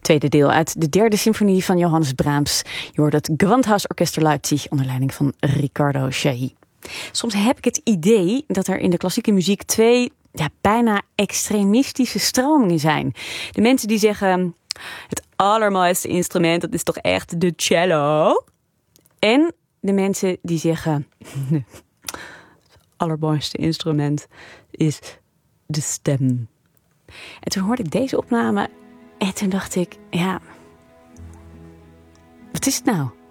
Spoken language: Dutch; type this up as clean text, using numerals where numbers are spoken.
Tweede deel uit de derde symfonie van Johannes Brahms. Je hoort het Gewandhausorchester Leipzig onder leiding van Riccardo Chailly. Soms heb ik het idee dat er in de klassieke muziek twee bijna extremistische stromingen zijn. De mensen die zeggen, het allermooiste instrument, dat is toch echt de cello? En de mensen die zeggen, het allermooiste instrument is de stem. En toen hoorde ik deze opname en toen dacht ik, wat is het nou?